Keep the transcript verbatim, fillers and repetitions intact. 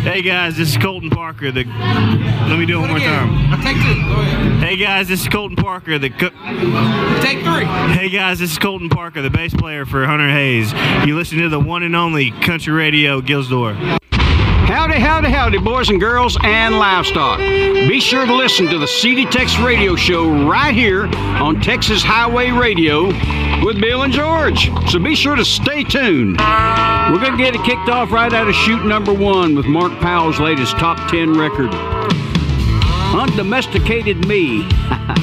Hey guys, this is Colton Parker. The let me do it one more time. Take two. Go ahead. Hey guys, this is Colton Parker. The co- Take three. Hey guys, this is Colton Parker, the bass player for Hunter Hayes. You listen to the one and only Country Radio Gilsdor. Howdy, howdy, howdy, boys and girls and livestock. Be sure to listen to the C D Tex Radio Show right here on Texas Highway Radio with Bill and George. So be sure to stay tuned. We're going to get it kicked off right out of shoot number one with Mark Powell's latest top ten record, Undomesticated Me.